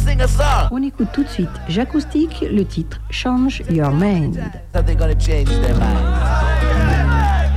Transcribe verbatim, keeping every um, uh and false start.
sing a song. On écoute tout de suite J'acoustique, le titre Change Your Mind. That they're gonna change their mind.